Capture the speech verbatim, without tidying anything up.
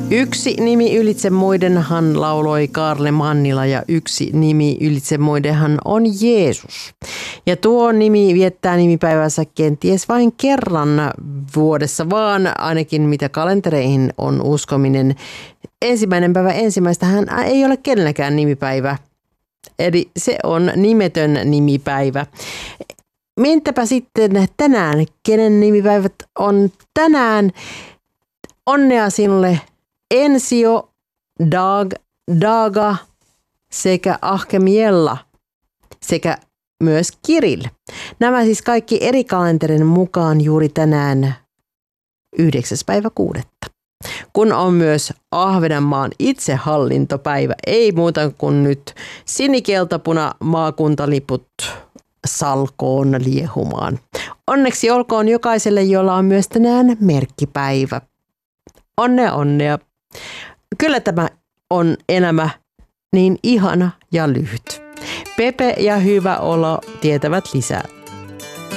Yksi nimi ylitse muidenhan lauloi Kaarle Mannila ja yksi nimi ylitse muidenhan on Jeesus. Ja tuo nimi viettää nimipäivänsä kenties vain kerran vuodessa, vaan ainakin mitä kalentereihin on uskominen. Ensimmäinen päivä ensimmäistä hän ei ole kenelläkään nimipäivä. Eli se on nimetön nimipäivä. Entäpä sitten tänään? Kenen nimipäivät on tänään? Onnea sinulle Ensio, Dag, Daga sekä Ahkemiella sekä myös Kirill. Nämä siis kaikki eri kalenterin mukaan juuri tänään yhdeksäs päivä kuudetta. Kun on myös Ahvenanmaan itsehallintopäivä, ei muuta kuin nyt sinikeltapuna maakuntaliput salkoon liehumaan. Onneksi olkoon jokaiselle, jolla on myös tänään merkkipäivä. Onnea, onnea. Kyllä tämä on elämä niin ihana ja lyhyt. Pepe ja hyvä olo tietävät lisää.